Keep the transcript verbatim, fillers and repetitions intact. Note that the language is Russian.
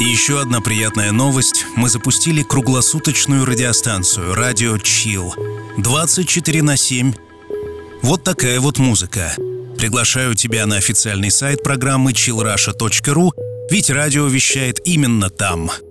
еще одна приятная новость. Мы запустили круглосуточную радиостанцию «Радио Chill». двадцать четыре на семь. Вот такая вот музыка. Приглашаю тебя на официальный сайт программы чилл раша точка ру, ведь радио вещает именно там.